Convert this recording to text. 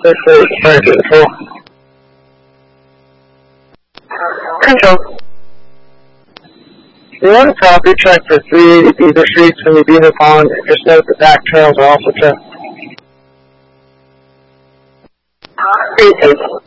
6 fire control. Control. You want to copy check for 380 Beaver Streets when you beam upon. Just note the back trails are also checked. 380.